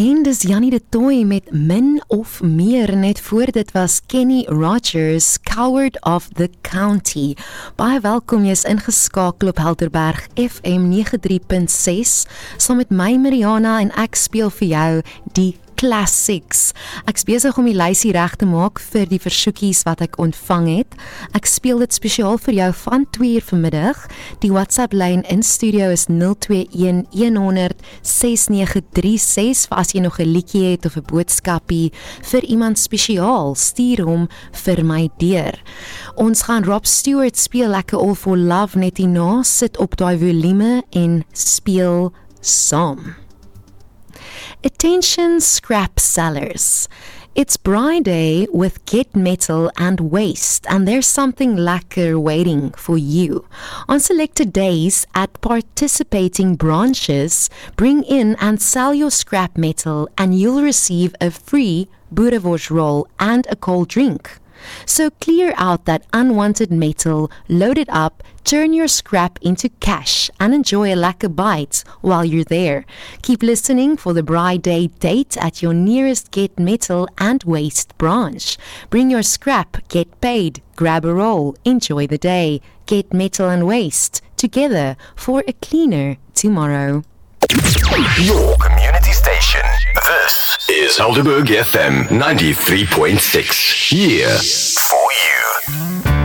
En dis Jannie de Tooi met Min of Meer. Net voor dit was Kenny Rogers, Coward of the County. Baie welkom, jy is ingeskakel op Helderberg FM 93.6 saam met my Mariana en ek speel vir jou die classics. Ek is besig om die lysie reg te maak vir die versoekies wat ek ontvang het. Ek speel dit spesiaal vir jou van 2 uur vanmiddag. Die WhatsApp lyn in studio is 021 100 6936 vir as jy nog 'n liedjie het of 'n boodskapie vir iemand spesiaal, stuur hom vir my deur. Ons gaan Rob Stewart speel lekker All for Love net hierna, sit op daai volume en speel saam. Attention scrap sellers. It's Braai Day with Get Metal and Waste, and there's something lekker waiting for you. On selected days at participating branches, bring in and sell your scrap metal and you'll receive a free boerewors roll and a cold drink. So clear out that unwanted metal, load it up, turn your scrap into cash and enjoy a lekker bite while you're there. Keep listening for the Braai Day date at your nearest Get Metal and Waste branch. Bring your scrap, get paid, grab a roll, enjoy the day. Get Metal and Waste, together for a cleaner tomorrow. Your community station. This is Helderberg FM 93.6. Here for